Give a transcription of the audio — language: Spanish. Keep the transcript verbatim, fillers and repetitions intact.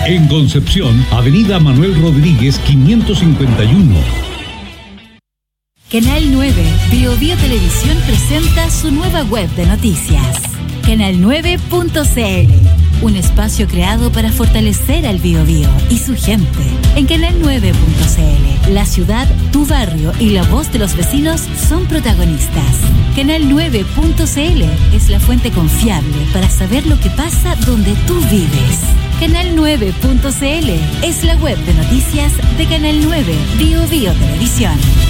En Concepción, Avenida Manuel Rodríguez, quinientos cincuenta y uno. Canal nueve, Bio Bio Televisión presenta su nueva web de noticias. canal nueve punto c l, un espacio creado para fortalecer al Bio Bio y su gente. En canal nueve punto c l, la ciudad, tu barrio y la voz de los vecinos son protagonistas. canal nueve punto c l es la fuente confiable para saber lo que pasa donde tú vives. canal nueve punto c l es la web de noticias de Canal nueve, Bio Bio Televisión.